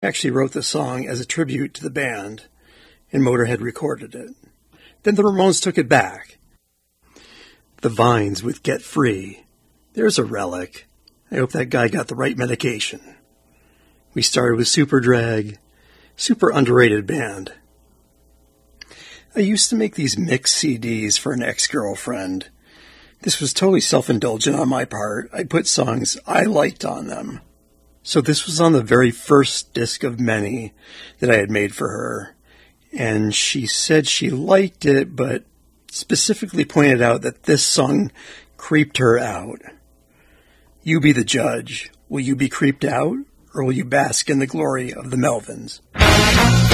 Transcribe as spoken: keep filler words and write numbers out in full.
I actually wrote the song as a tribute to the band, and Motorhead recorded it. Then the Ramones took it back. The Vines with Get Free. There's a relic. I hope that guy got the right medication. We started with Superdrag. Super underrated band. I used to make these mix C Ds for an ex-girlfriend. This was totally self-indulgent on my part. I put songs I liked on them. So this was on the very first disc of many that I had made for her. And she said she liked it, but specifically pointed out that this song creeped her out. You be the judge. Will you be creeped out, or will you bask in the glory of the Melvins?